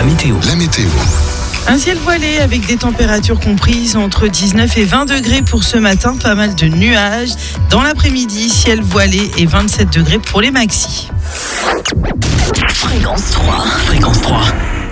météo. Un ciel voilé avec des températures comprises entre 19 et 20 degrés pour ce matin. Pas mal de nuages. Dans l'après-midi, ciel voilé et 27 degrés pour les maxis. Fréquence 3.